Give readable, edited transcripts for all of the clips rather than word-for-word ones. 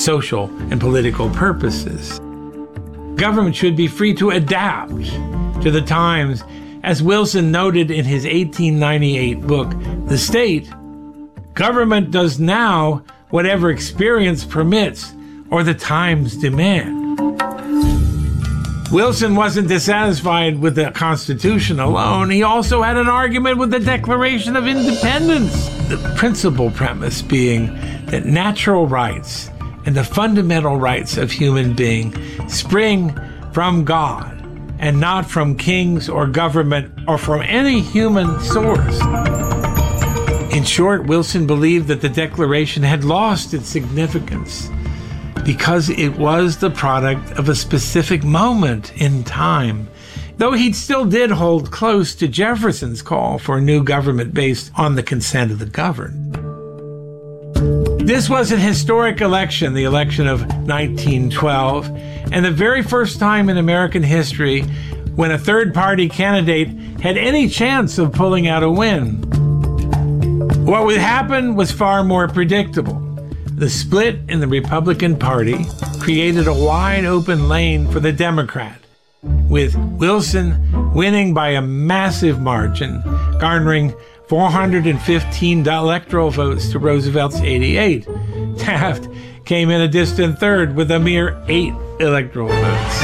social and political purposes. Government should be free to adapt to the times, as Wilson noted in his 1898 book, The State. Government does now whatever experience permits or the times demand. Wilson wasn't dissatisfied with the Constitution alone. He also had an argument with the Declaration of Independence. The principal premise being that natural rights and the fundamental rights of human beings spring from God and not from kings or government or from any human source. In short, Wilson believed that the Declaration had lost its significance because it was the product of a specific moment in time, though he still did hold close to Jefferson's call for a new government based on the consent of the governed. This was an historic election, the election of 1912, and the very first time in American history when a third-party candidate had any chance of pulling out a win. What would happen was far more predictable. The split in the Republican Party created a wide-open lane for the Democrat, with Wilson winning by a massive margin, garnering 415 electoral votes to Roosevelt's 88. Taft came in a distant third with a mere 8 electoral votes.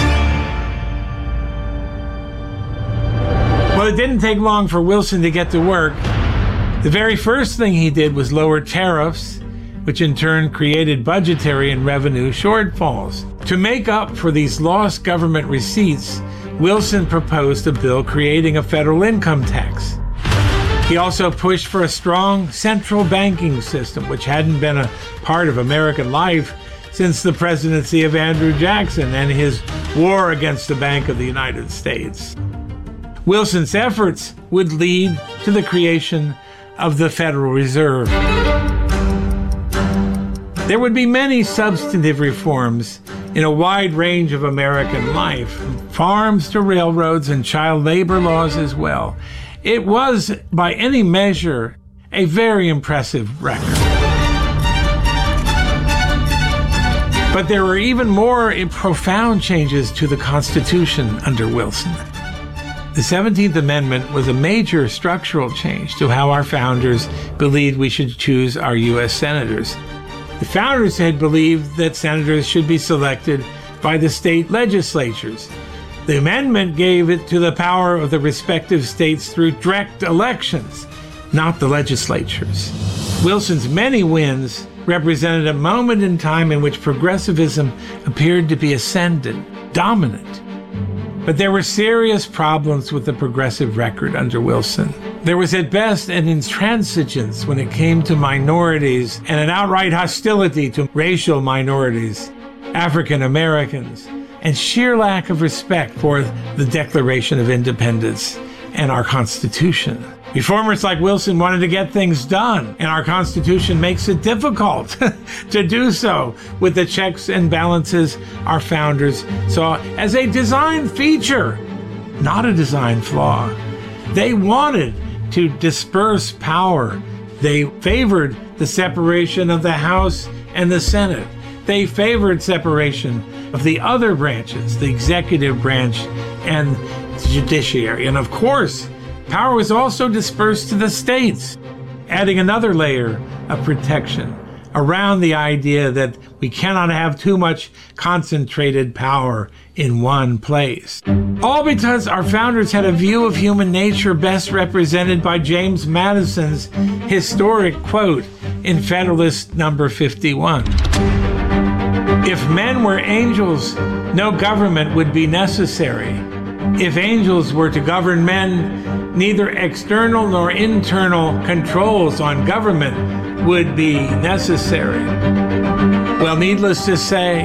Well, it didn't take long for Wilson to get to work. The very first thing he did was lower tariffs, which in turn created budgetary and revenue shortfalls. To make up for these lost government receipts, Wilson proposed a bill creating a federal income tax. He also pushed for a strong central banking system, which hadn't been a part of American life since the presidency of Andrew Jackson and his war against the Bank of the United States. Wilson's efforts would lead to the creation of the Federal Reserve. There would be many substantive reforms in a wide range of American life, from farms to railroads and child labor laws as well. It was, by any measure, a very impressive record. But there were even more profound changes to the Constitution under Wilson. The 17th Amendment was a major structural change to how our founders believed we should choose our U.S. senators. The founders had believed that senators should be selected by the state legislatures. The amendment gave it to the power of the respective states through direct elections, not the legislatures. Wilson's many wins represented a moment in time in which progressivism appeared to be ascendant, dominant. But there were serious problems with the progressive record under Wilson. There was at best an intransigence when it came to minorities and an outright hostility to racial minorities, African Americans, and sheer lack of respect for the Declaration of Independence and our Constitution. Reformers like Wilson wanted to get things done, and our Constitution makes it difficult to do so with the checks and balances our founders saw as a design feature, not a design flaw. They wanted to disperse power. They favored the separation of the House and the Senate. They favored separation of the other branches, the executive branch and the judiciary. And of course, power was also dispersed to the states, adding another layer of protection around the idea that we cannot have too much concentrated power in one place. All because our founders had a view of human nature best represented by James Madison's historic quote in Federalist Number 51. If men were angels, no government would be necessary. If angels were to govern men, neither external nor internal controls on government would be necessary. Well, needless to say,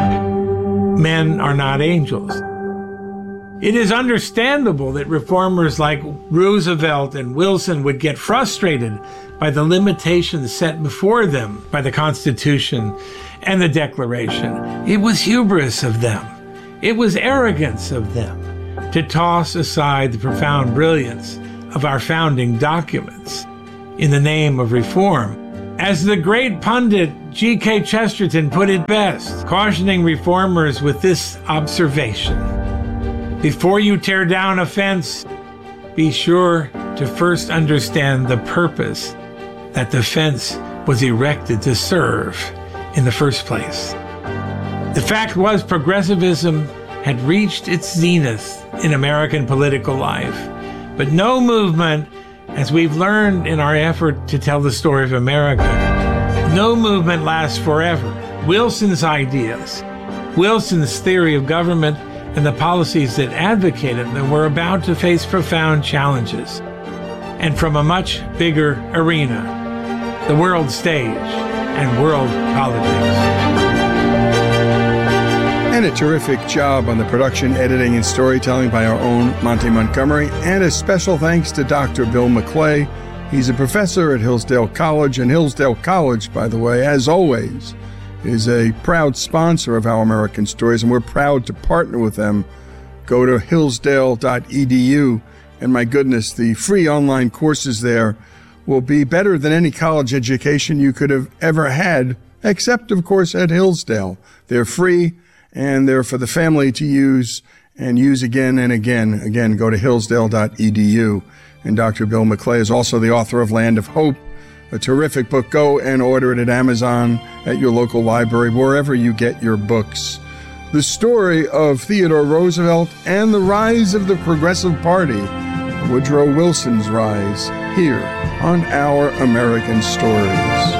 men are not angels. It is understandable that reformers like Roosevelt and Wilson would get frustrated by the limitations set before them by the Constitution and the Declaration. It was hubris of them. It was arrogance of them to toss aside the profound brilliance of our founding documents in the name of reform. As the great pundit G.K. Chesterton put it best, cautioning reformers with this observation: before you tear down a fence, be sure to first understand the purpose that the fence was erected to serve in the first place. The fact was, progressivism had reached its zenith in American political life, but no movement, as we've learned in our effort to tell the story of America, no movement lasts forever. Wilson's ideas, Wilson's theory of government, and the policies that advocated them were about to face profound challenges, and from a much bigger arena, the world stage and world politics. And a terrific job on the production, editing, and storytelling by our own Monty Montgomery. And a special thanks to Dr. Bill McClay. He's a professor at Hillsdale College. And Hillsdale College, by the way, as always, is a proud sponsor of Our American Stories, and we're proud to partner with them. Go to hillsdale.edu, and my goodness, the free online courses there will be better than any college education you could have ever had, except, of course, at Hillsdale. They're free, and they're for the family to use and use again and again. Again, go to hillsdale.edu. And Dr. Bill McClay is also the author of Land of Hope, a terrific book. Go and order it at Amazon, at your local library, wherever you get your books. The story of Theodore Roosevelt and the rise of the Progressive Party, Woodrow Wilson's rise, here on Our American Stories.